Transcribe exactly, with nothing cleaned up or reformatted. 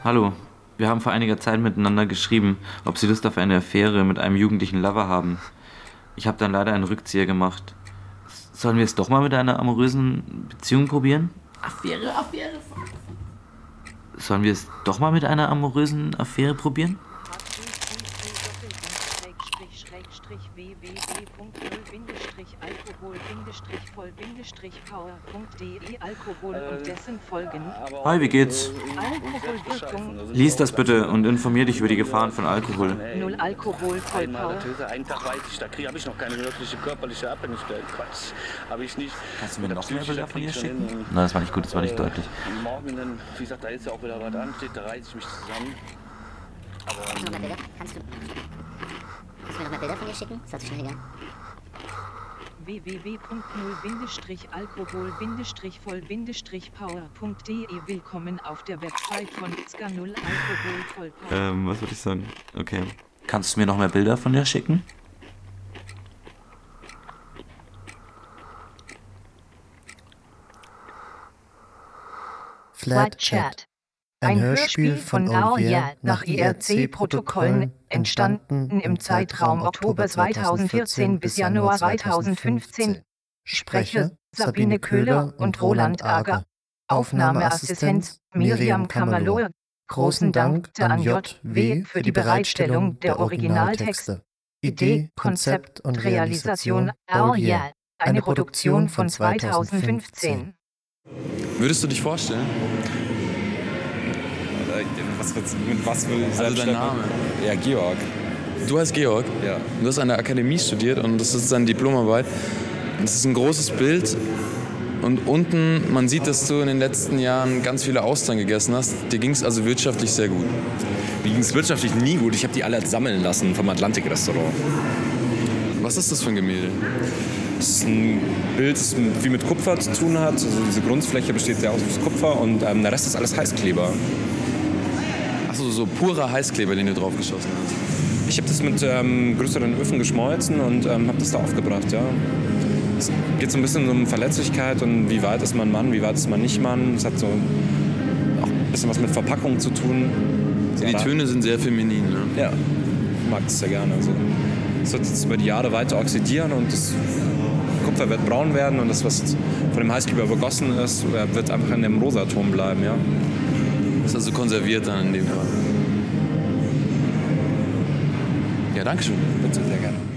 Hallo, wir haben vor einiger Zeit miteinander geschrieben, ob Sie Lust auf eine Affäre mit einem jugendlichen Lover haben. Ich habe dann leider einen Rückzieher gemacht. Sollen wir es doch mal mit einer amorösen Beziehung probieren? Affäre, Affäre. Sollen wir es doch mal mit einer amorösen Affäre probieren? Hi, wie geht's? Lies das bitte und informier dich über die Gefahren von Alkohol. Null Alkohol, voll Power. Einen Tag weiß ich, da habe ich noch keine wirkliche körperliche Abhängigkeit. Quatsch. Habe ich nicht. Kannst du mir noch mehr Bilder von ihr schicken? Nein, das war nicht gut, das war nicht deutlich. Morgen dann, wie gesagt, da ist ja auch wieder was ansteht, da reiße ich mich zusammen. Aber, Kannst du noch mehr Bilder? Kannst du, kannst du mir noch mehr Bilder von ihr schicken? Das hat sich schnell gegangen. w w w punkt null alkohol voll power punkt de. Willkommen auf der Website von Ska null Alkohol voll Power. Ähm, was würde ich sagen? Okay. Kannst du mir noch mehr Bilder von dir schicken? Flat Chat. Ein Hörspiel von Audier nach I R C-Protokollen, entstanden im Zeitraum Oktober zweitausendvierzehn bis Januar zweitausendfünfzehn. Sprecher Sabine Köhler und Roland Ager. Aufnahmeassistenz Miriam Kamalor. Großen Dank an J W für die Bereitstellung der Originaltexte. Idee, Konzept und Realisation Audier. Eine Produktion von zweitausendfünfzehn. Würdest du dich vorstellen? Was, was, mit was will ich Also dein Name? Ja, Georg. Du heißt Georg? Ja. Du hast an der Akademie studiert und das ist deine Diplomarbeit. Das ist ein großes Bild und unten, man sieht, dass du in den letzten Jahren ganz viele Austern gegessen hast. Dir ging es also wirtschaftlich sehr gut. Mir ging es wirtschaftlich nie gut. Ich habe die alle sammeln lassen vom Atlantik-Restaurant. Was ist das für ein Gemälde? Das ist ein Bild, das viel mit Kupfer zu tun hat. Also diese Grundfläche besteht ja aus Kupfer und ähm, der Rest ist alles Heißkleber. Achso, so purer Heißkleber, den du draufgeschossen hast. Ich habe das mit ähm, größeren Öfen geschmolzen und ähm, habe das da aufgebracht, ja. Es geht so ein bisschen um Verletzlichkeit und wie weit ist man Mann, wie weit ist man nicht Mann. Es hat so auch ein bisschen was mit Verpackung zu tun. Die Töne sind sehr feminin, ne? Ja, ich mag das sehr gerne. Also, es wird jetzt über die Jahre weiter oxidieren und das Kupfer wird braun werden und das, was von dem Heißkleber übergossen ist, wird einfach in dem Rosaton bleiben, ja. Das ist also konserviert dann in dem Fall. Ja, danke schön. Bitte, sehr gerne.